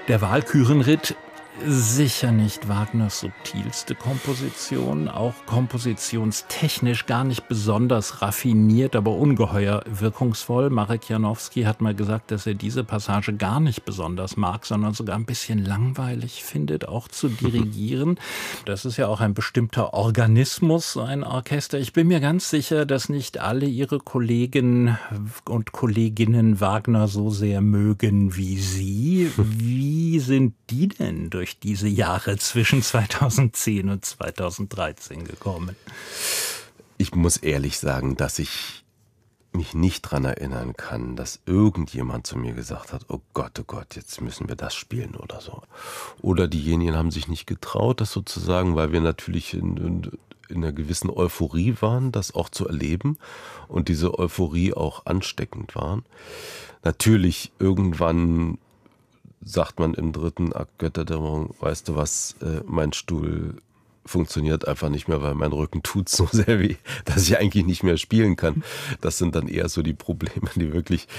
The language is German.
Der Walkürenritt, sicher nicht Wagners subtilste Komposition, auch kompositionstechnisch gar nicht besonders raffiniert, aber ungeheuer wirkungsvoll. Marek Janowski hat mal gesagt, dass er diese Passage gar nicht besonders mag, sondern sogar ein bisschen langweilig findet, auch zu dirigieren. Das ist ja auch ein bestimmter Organismus, so ein Orchester. Ich bin mir ganz sicher, dass nicht alle ihre Kollegen und Kolleginnen Wagner so sehr mögen wie Sie. Wie sind die denn durch diese Jahre zwischen 2010 und 2013 gekommen? Ich muss ehrlich sagen, dass ich mich nicht daran erinnern kann, dass irgendjemand zu mir gesagt hat, oh Gott, jetzt müssen wir das spielen oder so. Oder diejenigen haben sich nicht getraut, das sozusagen, weil wir natürlich in einer gewissen Euphorie waren, das auch zu erleben und diese Euphorie auch ansteckend waren. Natürlich irgendwann sagt man im dritten Akt Götterdämmerung, weißt du was, mein Stuhl funktioniert einfach nicht mehr, weil mein Rücken tut so sehr weh, dass ich eigentlich nicht mehr spielen kann. Das sind dann eher so die Probleme, die wirklich